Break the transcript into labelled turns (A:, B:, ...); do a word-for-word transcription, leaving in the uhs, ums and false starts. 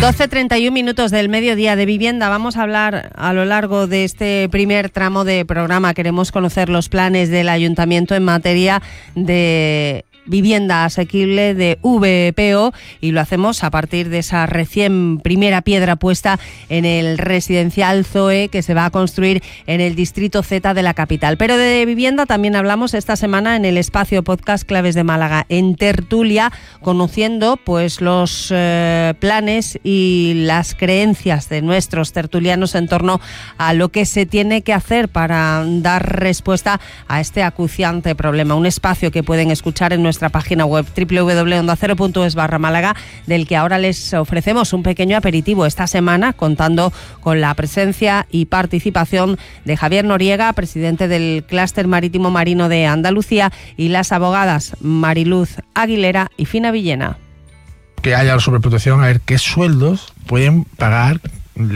A: doce treinta y un minutos del mediodía. De vivienda vamos a hablar a lo largo de este primer tramo de programa. Queremos conocer los planes del Ayuntamiento en materia de vivienda asequible, de V P O, y lo hacemos a partir de esa recién primera piedra puesta en el residencial Zoe que se va a construir en el distrito Z de la capital. Pero de vivienda también hablamos esta semana en el espacio podcast Claves de Málaga, en tertulia, conociendo pues los eh, planes y las creencias de nuestros tertulianos en torno a lo que se tiene que hacer para dar respuesta a este acuciante problema. Un espacio que pueden escuchar en nuestra nuestra página web doble u doble u doble u punto onda cero punto es barra Málaga, del que ahora les ofrecemos un pequeño aperitivo esta semana, contando con la presencia y participación de Javier Noriega, presidente del Clúster Marítimo Marino de Andalucía, y las abogadas Mariluz Aguilera y Fina Villena.
B: Que haya sobreprotección, a ver qué sueldos pueden pagar